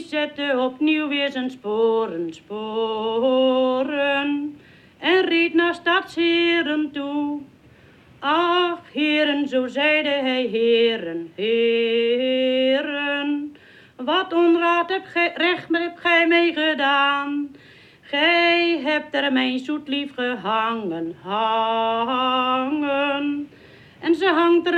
zette opnieuw weer zijn sporen en reed naar stadsheren toe. Ach, heren, zo zeide hij, heren, wat onraad recht hebt gij mee gedaan. Gij hebt er mijn zoet lief gehangen, en ze hangt er